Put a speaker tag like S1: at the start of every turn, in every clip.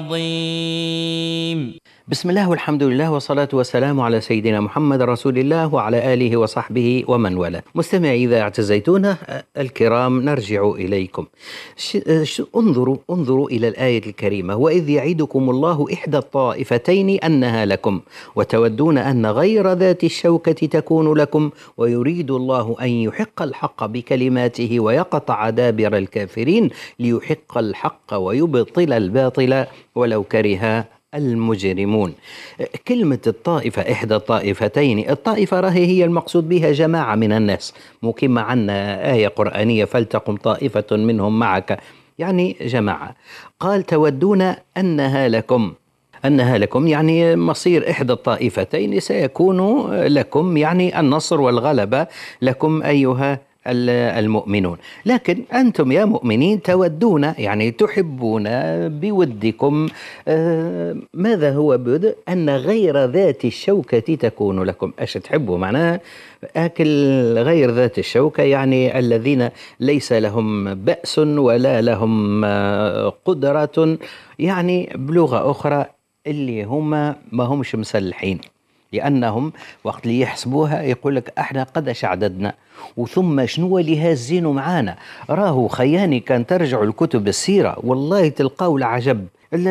S1: عظيم.
S2: بسم الله والحمد لله والصلاة والسلام على سيدنا محمد رسول الله وعلى آله وصحبه ومن والاه. مستمعي إذا اعتزيتونا الكرام، نرجع إليكم. انظروا إلى الآية الكريمة: وإذ يعدكم الله إحدى الطائفتين أنها لكم وتودون أن غير ذات الشوكة تكون لكم ويريد الله أن يحق الحق بكلماته ويقطع دابر الكافرين ليحق الحق ويبطل الباطل ولو كره المجرمون. كلمة الطائفة، إحدى الطائفتين، الطائفة راهي هي المقصود بها جماعة من الناس، مو كما عنا آية قرآنية فلتقم طائفة منهم معك، يعني جماعة. قال تودون أنها لكم يعني مصير إحدى الطائفتين سيكون لكم، يعني النصر والغلبة لكم أيها المؤمنون. لكن أنتم يا مؤمنين تودون، يعني تحبون بودكم. ماذا هو بود؟ أن غير ذات الشوكة تكون لكم. أش تحبوا؟ معناها أكل غير ذات الشوكة، يعني الذين ليس لهم بأس ولا لهم قدرة، يعني بلغة أخرى اللي هم ما همش مسلحين، لأنهم وقت اللي يحسبوها يقول لك احنا قداش عددنا، وثم شنو اللي هازينه معانا. راهو خياني كان ترجعوا الكتب السيرة والله تلقاو العجب.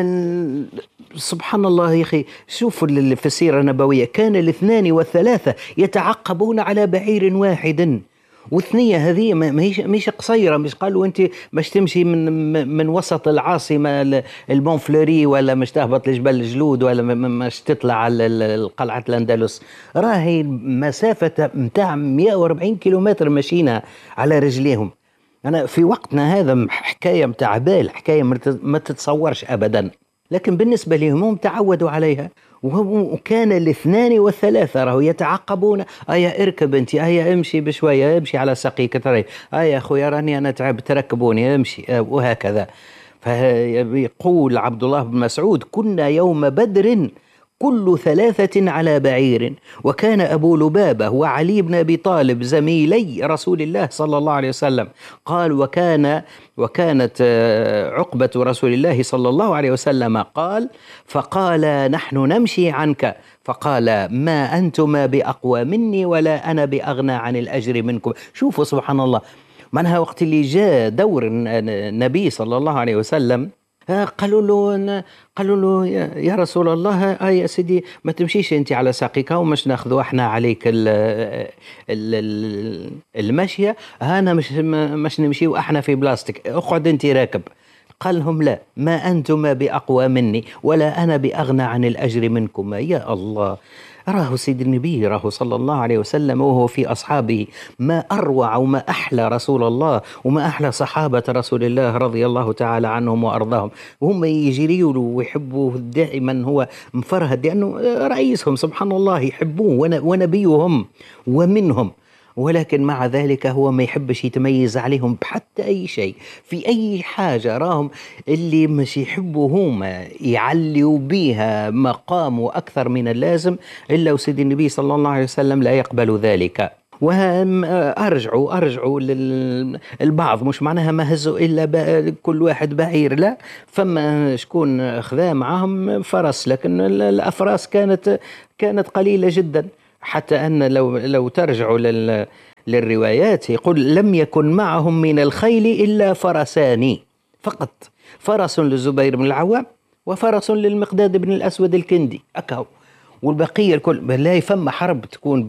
S2: سبحان الله يا أخي، شوفوا في السيرة النبوية كان الاثنان والثلاثة يتعقبون على بعير واحد، وثنية هذه مش قصيرة. مش قالوا أنت مش تمشي من وسط العاصمة البونفلوري، ولا مش تهبط لجبل الجلود، ولا مش تطلع على قلعة الأندلس. راهي مسافة متاع 140 كيلومتر مشينا على رجليهم. أنا في وقتنا هذا حكاية متاع بال، حكاية ما تتصورش أبدا، لكن بالنسبة لهم هم تعودوا عليها. وكان الاثنان والثلاثة راهو يتعقبون: أيا اركب أنت، أيا امشي بشوية، امشي على سقيك ترى، أيا أخويا راني أنا تعبت ركبوني امشي، وهكذا. فيقول عبد الله بن مسعود: كنا يوم بدر كل 3 على بعير. وكان أبو لبابة وعلي بن أبي طالب زميلي رسول الله صلى الله عليه وسلم. قال وكانت عقبة رسول الله صلى الله عليه وسلم قال: فقال نحن نمشي عنك، فقال ما أنتما بأقوى مني ولا أنا بأغنى عن الأجر منكم. شوفوا سبحان الله، معناها وقت اللي جاء دور النبي صلى الله عليه وسلم قالوا له يا رسول الله، يا سيدي ما تمشيش انت على ساقيك ومش ناخذوا احنا عليك المشية، انا مش نمشي احنا في بلاستيك، اقعد انت راكب. قال لهم: لا، ما أنتم بأقوى مني ولا أنا بأغنى عن الأجر منكم. يا الله، راهو سيد النبي، راهو صلى الله عليه وسلم وهو في أصحابه، ما أروع وما أحلى رسول الله وما أحلى صحابة رسول الله رضي الله تعالى عنهم وأرضاهم، وهم يجريوا له ويحبوه دائما، هو مفرهد لأنه رئيسهم سبحان الله، يحبوه ونبيهم ومنهم. ولكن مع ذلك هو ما يحبش يتميز عليهم بحتى أي شيء في أي حاجة. راهم اللي مش يحبوهم يعلوا بيها مقامه أكثر من اللازم، إلا وسيد النبي صلى الله عليه وسلم لا يقبل ذلك. أرجعوا البعض مش معناها ما هزوا إلا كل واحد بعير، لا، فما شكون خذا معهم فرس، لكن الأفراس كانت قليلة جدا. حتى أن لو ترجعوا للروايات يقول: لم يكن معهم من الخيل إلا فرسان فقط، فرس للزبير بن العوام وفرس للمقداد بن الأسود الكندي، أكهو، والبقية الكل لا يفهم حرب تكون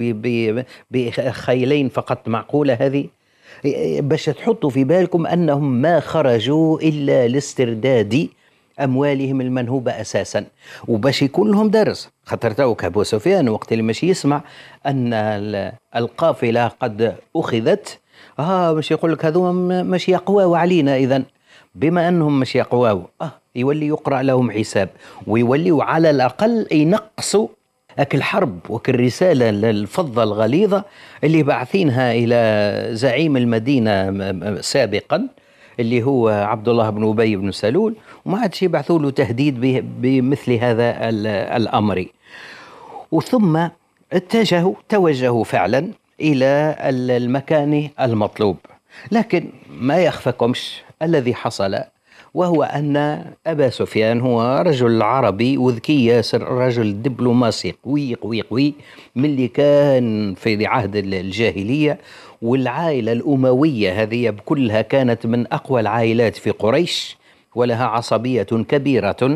S2: بخيلين فقط. معقولة هذه؟ باش تحطوا في بالكم أنهم ما خرجوا إلا لاسترداد أموالهم المنهوبة أساسا، وباش يكون لهم درس. خاطر توك أبو سفيان وقت اللي مش يسمع أن القافلة قد أخذت، مش يقول لك هذو مش يقواو علينا، إذن بما أنهم مش يقواو يولي يقرأ لهم حساب، ويولي على الأقل ينقصوا أكل حرب وكل رسالة للفضة الغليظة اللي بعثينها إلى زعيم المدينة سابقا اللي هو عبد الله بن أبي بن سلول، وما عادش يبعثوا له تهديد بمثل هذا الأمر. وثم توجهوا فعلا إلى المكان المطلوب. لكن ما يخفكمش الذي حصل وهو أن أبا سفيان هو رجل عربي وذكي ياسر، رجل دبلوماسي قوي قوي قوي من اللي كان في عهد الجاهلية. والعائلة الأموية هذه بكلها كانت من أقوى العائلات في قريش، ولها عصبية كبيرة،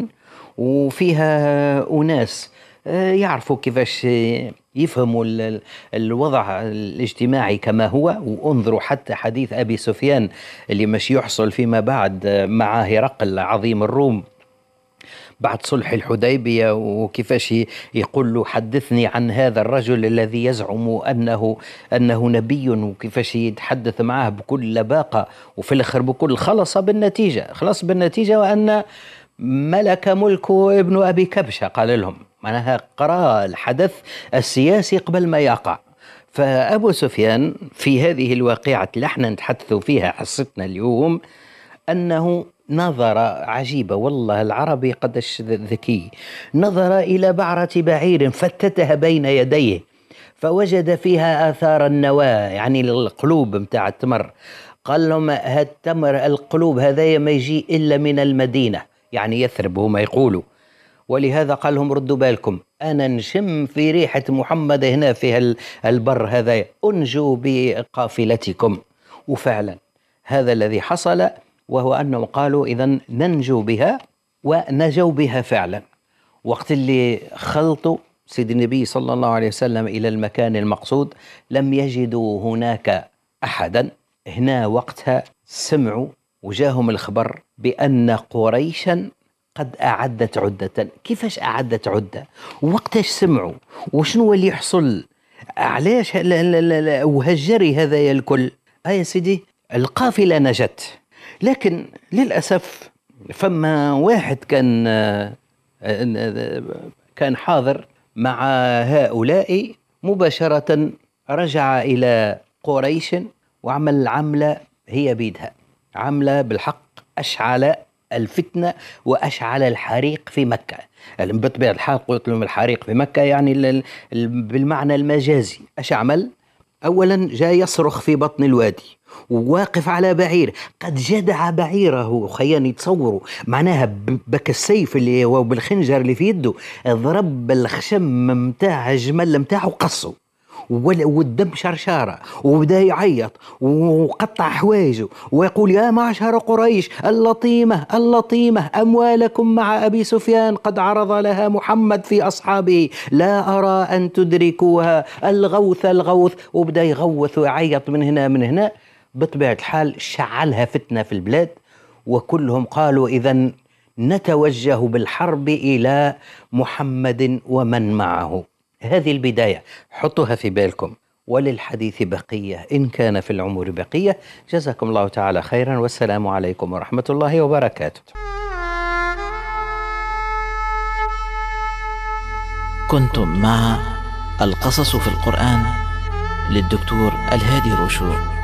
S2: وفيها أناس يعرفوا كيفاش يفهموا الوضع الاجتماعي كما هو. وانظروا حتى حديث أبي سفيان اللي مش يحصل فيما بعد مع هرقل عظيم الروم بعد صلح الحديبية، وكيفاش يقول له حدثني عن هذا الرجل الذي يزعم أنه نبي، وكيفاش يتحدث معه بكل لباقة، وفي الآخر بكل خلص بالنتيجة وأن ملك ملك ابن أبي كبشة قال لهم، معناها قرأ الحدث السياسي قبل ما يقع. فأبو سفيان في هذه الواقعة اللي احنا نتحدث فيها حصتنا اليوم أنه نظر عجيبة، والله العربي قدش ذكي، نظر إلى بعرة بعير فتتها بين يديه فوجد فيها آثار النواة، يعني القلوب متاع التمر. قال لهم هالتمر القلوب هذا ما يجي إلا من المدينة، يعني يثرب هما يقولوا. ولهذا قال لهم ردوا بالكم، أنا نشم في ريحة محمد هنا في البر هذا، أنجوا بقافلتكم. وفعلا هذا الذي حصل، وهو أنهم قالوا إذن ننجو بها، ونجوا بها فعلا. وقت اللي خلطوا سيد النبي صلى الله عليه وسلم إلى المكان المقصود لم يجدوا هناك أحدا. هنا وقتها سمعوا وجاهم الخبر بأن قريشا قد أعدت عدة. كيفاش أعدت عدة؟ وقتاش سمعوا؟ وشنو اللي يحصل؟ علاش وهجري هذا الكل؟ يا سيدي القافلة نجت، لكن للأسف فما واحد كان حاضر مع هؤلاء مباشرة، رجع إلى قريش وعمل عملة هي بيدها، عملة بالحق أشعل الفتنة وأشعل الحريق في مكة. بطبيعة الحال قلت لهم الحريق في مكة يعني بالمعنى المجازي. أش عمل؟ أولا جاء يصرخ في بطن الوادي وواقف على بعير، قد جدع بعيره. خيان يتصوروا معناها بك السيف اللي هو بالخنجر اللي في يده ضرب الخشم متاع الجمل متاعه قصه، والدم شرشارة، وبدأ يعيط وقطع حوايجه ويقول يا معشر قريش اللطيمة أموالكم مع أبي سفيان قد عرض لها محمد في أصحابه، لا أرى أن تدركوها، الغوث. وبدأ يغوث ويعيط من هنا. بطبيعة الحال شعلها فتنة في البلاد، وكلهم قالوا إذن نتوجه بالحرب إلى محمد ومن معه. هذه البداية حطوها في بالكم، وللحديث بقية إن كان في العمر بقية. جزاكم الله تعالى خيرا، والسلام عليكم ورحمة الله وبركاته.
S1: كنتم مع القصص في القرآن للدكتور الهادي روشور.